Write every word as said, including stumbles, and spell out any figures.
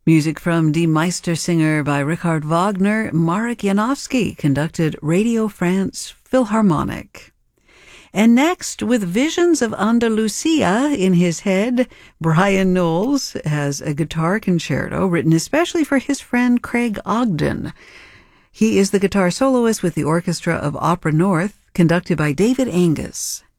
Music from Die Meistersinger by Richard Wagner. Marek Janowski conducted Radio France Philharmonic. And next, with Visions of Andalusia in his head, Brian Knowles has a guitar concerto written especially for his friend Craig Ogden. He is the guitar soloist with the Orchestra of Opera North, conducted by David Angus.